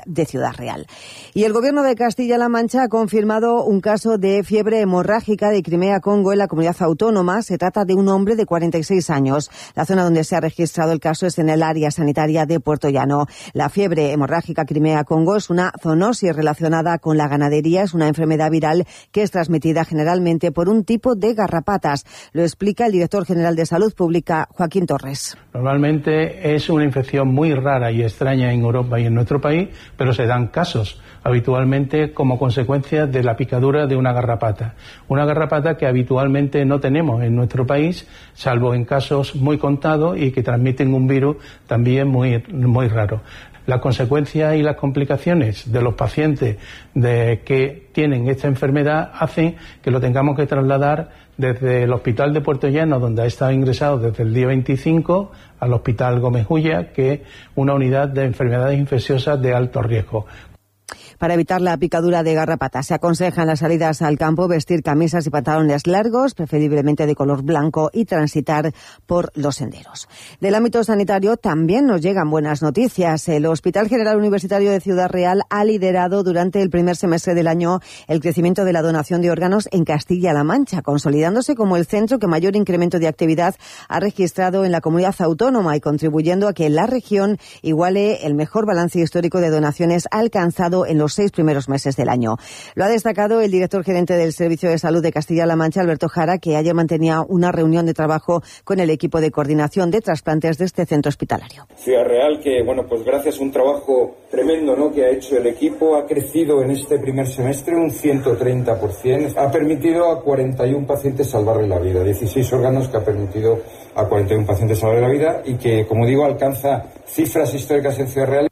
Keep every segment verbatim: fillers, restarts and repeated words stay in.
de Ciudad Real. Y el Gobierno de Castilla-La Mancha ha confirmado un caso de fiebre hemorrágica de Crimea-Congo en la comunidad autónoma. Se trata de un hombre de cuarenta y seis años. La zona donde se ha registrado el caso es en el área sanitaria de Puerto Llano. La fiebre hemorrágica Crimea-Congo es una zoonosis relacionada con la ganadería. Es una enfermedad viral que es transmitida generalmente por un tipo de garrapatas. Lo explica el director general de Salud Pública, Joaquín Torres. Normalmente es una infección muy rara y extraña en Europa y en nuestro país, pero se dan casos habitualmente como consecuencia de la picadura de una garrapata. Una garrapata que habitualmente no tenemos en nuestro país, salvo en casos muy contados y que transmiten un virus también muy, muy raro. Las consecuencias y las complicaciones de los pacientes de que tienen esta enfermedad hacen que lo tengamos que trasladar desde el Hospital de Puerto Llano, donde ha estado ingresado desde el día veinticinco, al Hospital Gómez Ulla, que es una unidad de enfermedades infecciosas de alto riesgo. Para evitar la picadura de garrapata, se aconseja en las salidas al campo vestir camisas y pantalones largos, preferiblemente de color blanco, y transitar por los senderos. Del ámbito sanitario también nos llegan buenas noticias. El Hospital General Universitario de Ciudad Real ha liderado durante el primer semestre del año el crecimiento de la donación de órganos en Castilla-La Mancha, consolidándose como el centro que mayor incremento de actividad ha registrado en la comunidad autónoma y contribuyendo a que la región iguale el mejor balance histórico de donaciones alcanzado en los seis primeros meses del año. Lo ha destacado el director gerente del Servicio de Salud de Castilla-La Mancha, Alberto Jara, que ayer mantenía una reunión de trabajo con el equipo de coordinación de trasplantes de este centro hospitalario. Ciudad Real, que bueno, pues gracias a un trabajo tremendo, ¿no?, que ha hecho el equipo, ha crecido en este primer semestre un ciento treinta por ciento, ha permitido a cuarenta y uno pacientes salvarle la vida, dieciséis órganos que ha permitido a cuarenta y uno pacientes salvarle la vida y que, como digo, alcanza cifras históricas en Ciudad Real.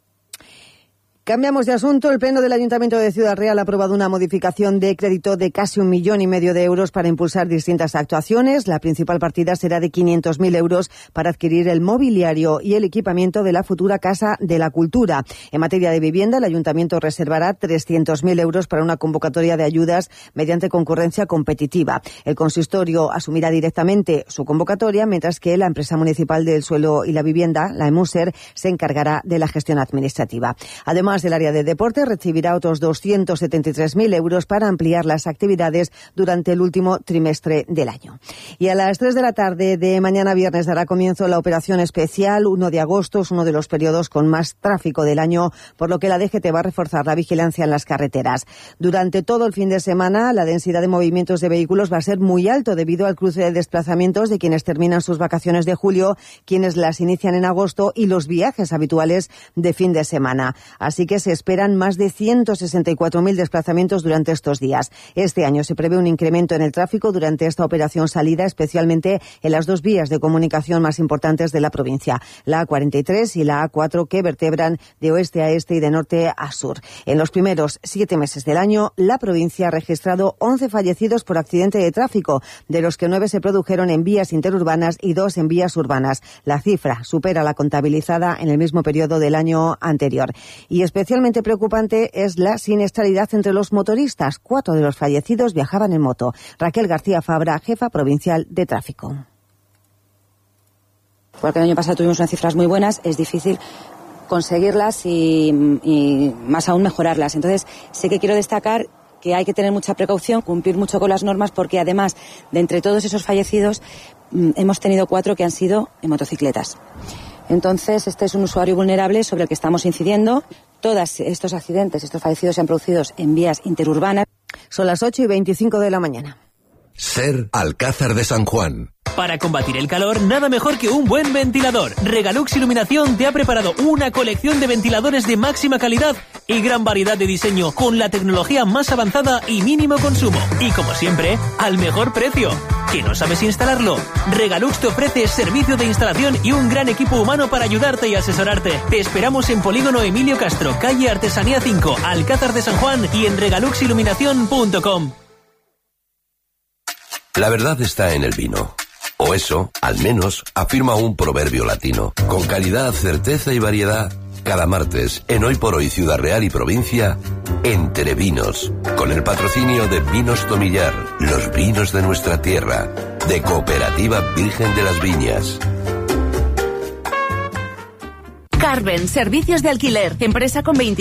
Cambiamos de asunto. El Pleno del Ayuntamiento de Ciudad Real ha aprobado una modificación de crédito de casi un millón y medio de euros para impulsar distintas actuaciones. La principal partida será de quinientos mil euros para adquirir el mobiliario y el equipamiento de la futura Casa de la Cultura. En materia de vivienda, el Ayuntamiento reservará trescientos mil euros para una convocatoria de ayudas mediante concurrencia competitiva. El consistorio asumirá directamente su convocatoria, mientras que la empresa municipal del suelo y la vivienda, la EMUSER, se encargará de la gestión administrativa. Además, el área de deporte recibirá otros doscientos setenta y tres mil euros para ampliar las actividades durante el último trimestre del año. Y a las tres de la tarde de mañana viernes dará comienzo la operación especial. uno de agosto es uno de los periodos con más tráfico del año, por lo que la D G T va a reforzar la vigilancia en las carreteras. Durante todo el fin de semana, la densidad de movimientos de vehículos va a ser muy alto debido al cruce de desplazamientos de quienes terminan sus vacaciones de julio, quienes las inician en agosto y los viajes habituales de fin de semana. Así que se esperan más de ciento sesenta y cuatro mil desplazamientos durante estos días. Este año se prevé un incremento en el tráfico durante esta operación salida, especialmente en las dos vías de comunicación más importantes de la provincia, la A cuarenta y tres y la A cuatro, que vertebran de oeste a este y de norte a sur. En los primeros siete meses del año, la provincia ha registrado once fallecidos por accidente de tráfico, de los que nueve se produjeron en vías interurbanas y dos en vías urbanas. La cifra supera la contabilizada en el mismo periodo del año anterior. Y especialmente preocupante es la siniestralidad entre los motoristas. Cuatro de los fallecidos viajaban en moto. Raquel García Fabra, jefa provincial de tráfico. Porque el año pasado tuvimos unas cifras muy buenas, es difícil conseguirlas y, y más aún mejorarlas. Entonces, sí que quiero destacar que hay que tener mucha precaución, cumplir mucho con las normas, porque además de entre todos esos fallecidos, hemos tenido cuatro que han sido en motocicletas. Entonces, este es un usuario vulnerable sobre el que estamos incidiendo. Todos estos accidentes, estos fallecidos se han producido en vías interurbanas. Son las ocho y veinticinco de la mañana. SER Alcázar de San Juan. Para combatir el calor, nada mejor que un buen ventilador. Regalux Iluminación te ha preparado una colección de ventiladores de máxima calidad y gran variedad de diseño, con la tecnología más avanzada y mínimo consumo. Y como siempre, al mejor precio. ¿Que no sabes instalarlo? Regalux te ofrece servicio de instalación y un gran equipo humano para ayudarte y asesorarte. Te esperamos en Polígono Emilio Castro, calle Artesanía cinco, Alcázar de San Juan, y en regalux iluminación punto com. La verdad está en el vino. O eso, al menos, afirma un proverbio latino. Con calidad, certeza y variedad, cada martes, en Hoy por Hoy Ciudad Real y Provincia, Entre Vinos, con el patrocinio de Vinos Tomillar, los vinos de nuestra tierra, de Cooperativa Virgen de las Viñas. Carven, servicios de alquiler, empresa con veinte